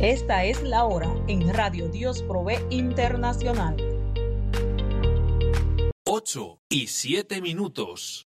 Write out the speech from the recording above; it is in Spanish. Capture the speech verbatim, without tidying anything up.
Esta es la hora en Radio Dios Provee Internacional. ocho y siete minutos.